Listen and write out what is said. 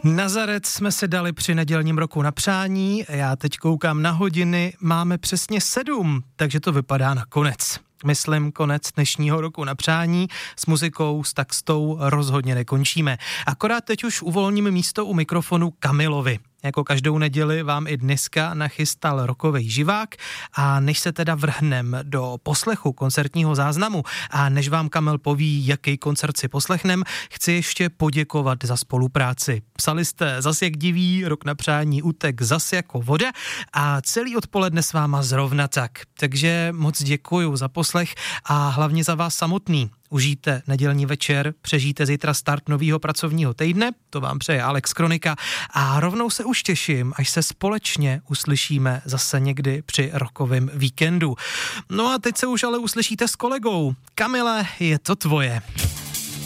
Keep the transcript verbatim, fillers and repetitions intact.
Nazaret jsme se dali při nedělním roku na přání, já teď koukám na hodiny, máme přesně sedm, takže to vypadá na konec. Myslím, konec dnešního roku na přání, s muzikou, s textou rozhodně nekončíme. Akorát teď už uvolníme místo u mikrofonu Kamilovi. Jako každou neděli vám i dneska nachystal rokovej živák a než se teda vrhnem do poslechu koncertního záznamu a než vám Kamil poví, jaký koncert si poslechnem, chci ještě poděkovat za spolupráci. Psali jste zas jak diví, rok na přání utek zas jako voda a celý odpoledne s váma zrovna tak. Takže moc děkuju za poslech a hlavně za vás samotný. Užijte nedělní večer, přežijte zítra start nového pracovního týdne, to vám přeje Alex Kronika a rovnou se už těším, až se společně uslyšíme zase někdy při rokovém víkendu. No a teď se už ale uslyšíte s kolegou. Kamile, je to tvoje.